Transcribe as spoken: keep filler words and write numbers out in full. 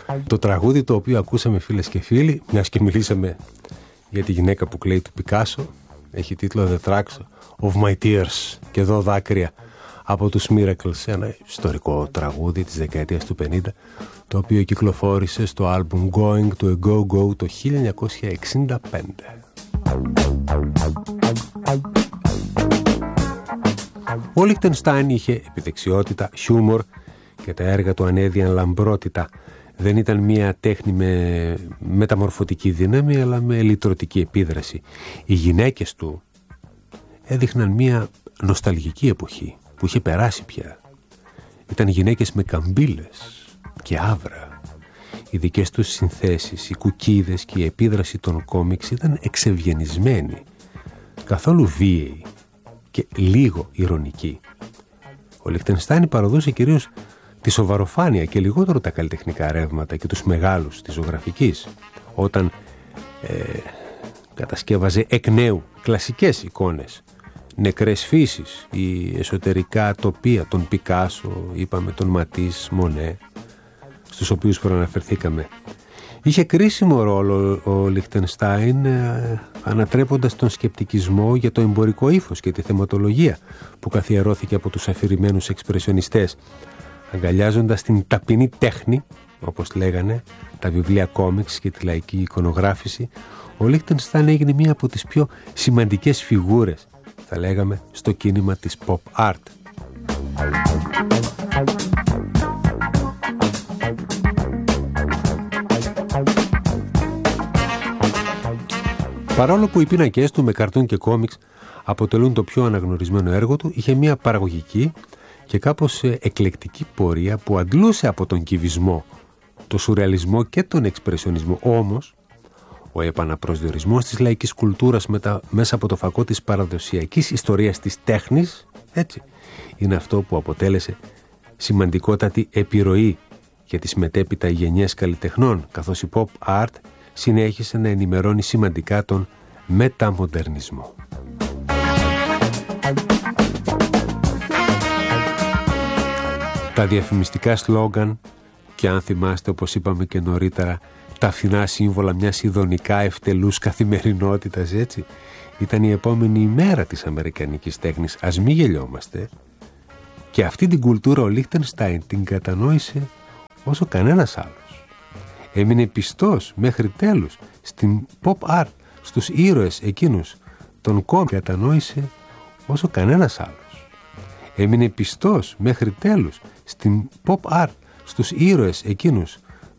Το τραγούδι το οποίο ακούσαμε, φίλες και φίλοι, μιας και μιλήσαμε για τη γυναίκα που κλαίει του Πικάσο, έχει τίτλο The Tracks of My Tears, και εδώ δάκρυα, από τους Miracles, ένα ιστορικό τραγούδι της δεκαετίας του πενήντα, το οποίο κυκλοφόρησε στο άλμπουμ Going to a Go-Go το χίλια εννιακόσια εξήντα πέντε. Ο Λίχτενστάιν είχε επιδεξιότητα, χιούμορ και τα έργα του ανέδιαν λαμπρότητα. Δεν ήταν μια τέχνη με μεταμορφωτική δύναμη, αλλά με λυτρωτική επίδραση. Οι γυναίκες του έδειχναν μια νοσταλγική εποχή που είχε περάσει πια. Ήταν γυναίκες με καμπύλες και άβρα. Οι δικές τους συνθέσεις, οι κουκίδες και η επίδραση των κόμιξ ήταν εξευγενισμένη, καθόλου βίαιη και λίγο ηρωνική. Ο Λίχτενστάιν παροδούσε κυρίως τη σοβαροφάνεια και λιγότερο τα καλλιτεχνικά ρεύματα και τους μεγάλους της ζωγραφικής, όταν ε, κατασκεύαζε εκ νέου κλασικές εικόνες, νεκρές φύσεις ή εσωτερικά τοπία, τον Πικάσο, είπαμε, τον Ματίς, Μονέ, στους οποίους προαναφερθήκαμε. Είχε κρίσιμο ρόλο ο Λίχτενστάιν ε, ανατρέποντας τον σκεπτικισμό για το εμπορικό ύφος και τη θεματολογία που καθιερώθηκε από τους αφηρημένους εξπρεσιονιστές, αγκαλιάζοντας την ταπεινή τέχνη, όπως λέγανε, τα βιβλία κόμιξ και τη λαϊκή εικονογράφηση. Ο Λίχτενστάιν έγινε μία από τις πιο σημαντικές φιγούρες, θα λέγαμε, στο κίνημα της pop art. Παρόλο που οι πίνακες του με καρτούν και κόμιξ αποτελούν το πιο αναγνωρισμένο έργο του, είχε μια παραγωγική και κάπως εκλεκτική πορεία που αντλούσε από τον κυβισμό, το σουρεαλισμό και τον εξπρεσιονισμό. Όμως, ο επαναπροσδιορισμός της λαϊκής κουλτούρας μετα... μέσα από το φακό της παραδοσιακής ιστορίας της τέχνης, έτσι, είναι αυτό που αποτέλεσε σημαντικότατη επιρροή για τις μετέπειτα γενιές καλλιτεχνών, καθώς η pop art συνέχισε να ενημερώνει σημαντικά τον μεταμοντερνισμό. Τα διαφημιστικά σλόγγαν και, αν θυμάστε, όπως είπαμε και νωρίτερα, τα φθηνά σύμβολα μιας ειδονικά ευτελούς καθημερινότητας, έτσι, ήταν η επόμενη ημέρα της αμερικανικής τέχνης. Ας μη γελιόμαστε. Και αυτή την κουλτούρα ο Λίχτενστάιν την κατανόησε όσο κανένας άλλος. Έμεινε πιστός μέχρι τέλους στην pop art, στους ήρωες εκείνους τον κόμικ, κατανόησε όσο κανένας άλλος. Έμεινε πιστός μέχρι τέλους στην pop art, στους ήρωες εκείνους